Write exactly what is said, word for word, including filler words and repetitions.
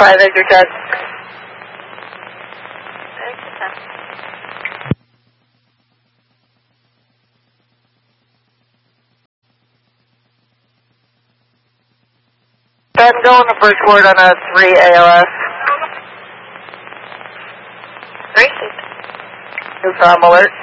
five, Victor check. Ben, go on the first word on a three A L S. Three. Confirm alert.